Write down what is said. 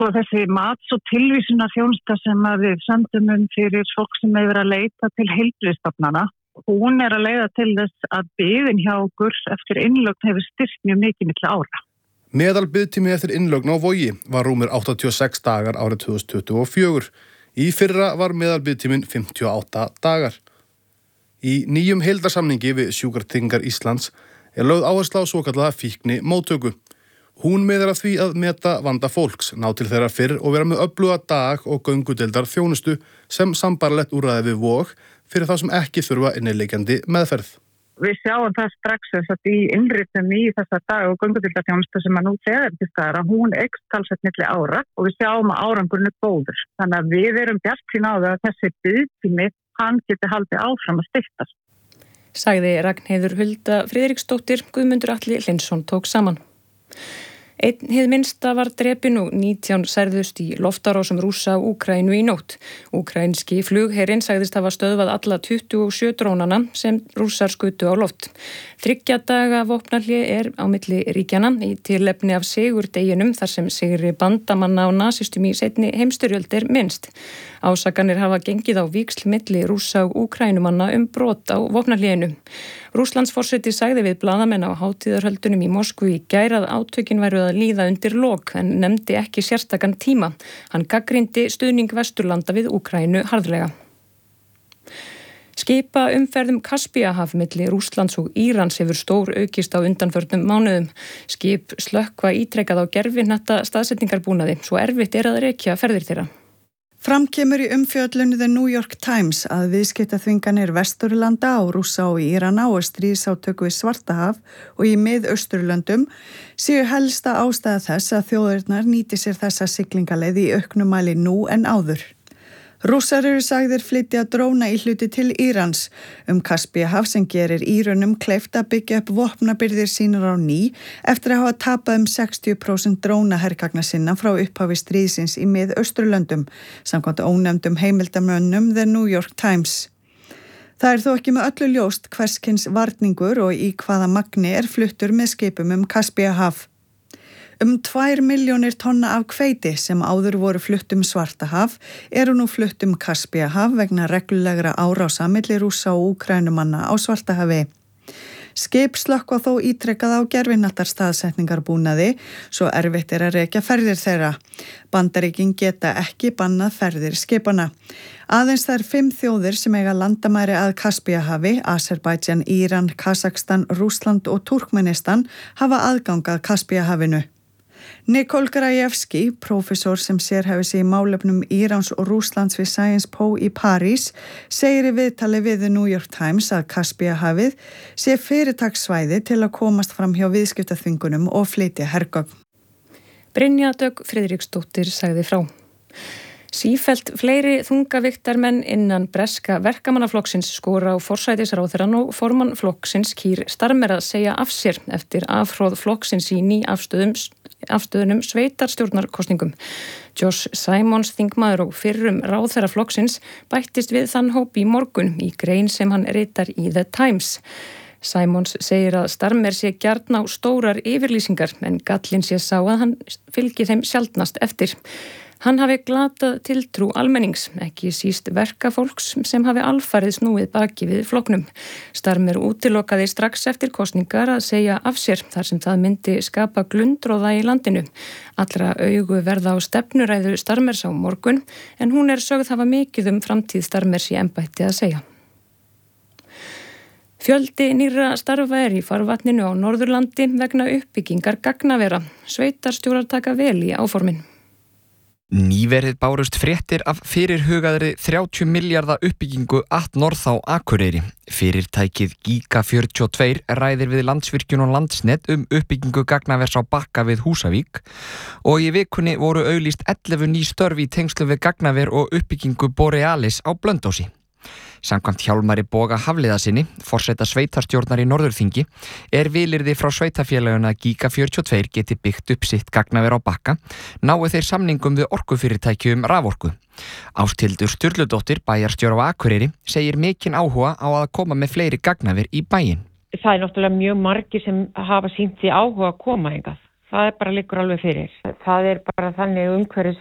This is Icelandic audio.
Og þessi mats- og tilvísunarþjónusta sem að við sendum fyrir fólk sem hefur verið að leita til heilbrigðisstofnana, hún að leiða til þess að biðin hjá okkur eftir innlögn hefur styrkt mjög mikið milli ára. Meðal biðtími eftir innlögn á Vogi var rúmir 86 dagar árið 2024. Í fyrra var meðal biðtíminn 58 dagar. Í nýjum heildarsamningi við Sjúkratryggingar Íslands lögð áhersla á svokallaða fíkni móttöku. Hún miðar að því að meta vanda fólks, ná til þeirra fyrr og vera með öfluga dag- og göngudeildar þjónustu sem sambarlegt úrræði við Vog fyrir þá sem ekki þurfa inniliggjandi meðferð. Við sjáum það strax í innritum í þessa dag- og göngudeildar þjónustu sem að nú þegar til staðar að hún eykst talsvert milli ára og við sjáum að árangurinn góður. Þannig að við erum bjartsýn á það að þessi biðtími hann geti haldið áfram að styttast. Sagði Ragnheiður Hulda Friðriksdóttir. Guðmundur Atli Hlynsson tók saman. Einn hið minnsta var drepinn og 19 særðust í loftárásum Rússa á Úkraínu í nótt. Úkraínski flugherinn sagðist hafa stöðvað alla 27 drónana sem Rússar skutu á loft. 3 daga vopnahlé á milli ríkjanna í tilefni af sigurdeginum þar sem sigri bandamanna á nasistum í seinni heimsstyrjöld minnst. Ásakanir hafa gengið á víxl milli Rússa og Úkraínumanna brot á vopnahléinu. Rússlandsforseti sagði við blaðamenn á hátíðarhöldunum í Moskvu í gær að átökin væru að líða undir lok en nefndi ekki sérstakan tíma. Hann gagnrýndi stuðning Vesturlanda við Úkraínu harðlega. Skipa umferð Kaspíahaf milli Rússlands og Írans hefur stór aukist á undanförnum mánuðum. Skip slökkva ítrekað á gervihnetta staðsetningarbúnaði, svo erfitt að rekja ferðir þeirra. Fram kemur í umfjöllun The New York Times að viðskiptaþvinganir Vesturlanda á Rússa og Írana og stríðsátök við Svartahaf og í Mið-Austurlöndum séu helsta ástæða þess að þjóðirnar nýti sér þessa siglingaleið í auknum mæli nú en áður. Rússar eru sagðir flytja dróna í hluti til Írans Kaspíahaf sem gerir Írönum kleift að byggja upp vopnabirgðir sínar á ný eftir að hafa tapað 60% drónahergagna sinna frá upphafi stríðsins í Mið-Austurlöndum, samkvæmt ónefndum heimildamönnum The New York Times. Það þó ekki með öllu ljóst hverskins varningur og í hvaða magni fluttur með skipum Kaspíahaf. 2 milljónir tonna af hveiti sem áður voru flutt Svartahaf eru nú flutt Kaspíahaf vegna reglulegra árása milli Rússa og Úkraínumanna á Svartahafi. Skip slökkva þó ítrekað á gervihnattarstaðsetningarbúnaði svo erfitt að rekja ferðir þeirra. Bandaríkin geta ekki bannað ferðir skipanna. Aðeins þær 5 þjóðir sem eiga landamæri að Kaspíahafi, Azerbaijan, Íran, Kazakstan, Rússland og Turkmenistan hafa aðgang að Kaspíahafinu. Nikol Grajevski, prófessor sem sérhæfir sig í málefnum Írans og Rússlands við Sciences Po í París, segir í viðtali við The New York Times að Kaspíahafið sé fyrirtakssvæði til að komast fram hjá viðskiptaþvingunum og flytja hergögn. Brynja Dögg Friðriksdóttir sagði frá. Sífellt fleiri þungaviktarmenn innan breska verkamannaflokksins skora á forsætisráðherrann og formann flokksins Keir Starmer að segja af sér eftir afhróð flokksins í afstöðunum sveitarstjórnarkosningum. Josh Simons, þingmaður og fyrrum ráðherra flokksins, bættist við þann hóp í morgun í grein sem hann ritar í The Times. Simons segir að Starmer sé gjarn á stórar yfirlýsingar en gallinn sé sá að hann fylgi þeim sjaldnast eftir. Hann hafi glatað tiltrú almennings, ekki síst verkafólks sem hafi alfarið snúið baki við flokknum. Starmer útilokaði strax eftir kosningar að segja af sér þar sem það myndi skapa glundroða í landinu. Allra augu verða á stefnuræðu Starmers á morgun en hún sögð hafa mikið framtíð Starmers í embætti að segja. Fjöldi nýrra starfa í farvatninu á Norðurlandi vegna uppbyggingar gagnavera. Sveitarstjórar taka vel í áformin. Nýverið bárust fréttir af fyrirhugaðri 30 milljarða uppbyggingu North á Akureyri. Fyrirtækið Giga 42 ræðir við Landsvirkjun og Landsnet uppbyggingu gagnavers á Bakka við Húsavík og í vikunni voru auglýst 11 ný störf í tengslu við gagnaver og uppbyggingu Borealis á Blönduósi. Samkvæmt Hjálmari Boga Hafliðasyni, forseta sveitarstjórnar í Norðurþingi, vilyrði frá sveitafélaginu að Giga 42 geti byggt upp sitt gagnaver á Bakka, nái þeir samningum við orkufyrirtæki raforku. Ásthildur Sturludóttir, bæjarstjóri á Akureyri, segir mikinn áhuga á að koma með fleiri gagnaver í bæinn. Það náttúrulega mjög margir sem hafa sýnt því áhuga að koma hingað. Það bara liggur alveg fyrir. Það bara þannig umhverfis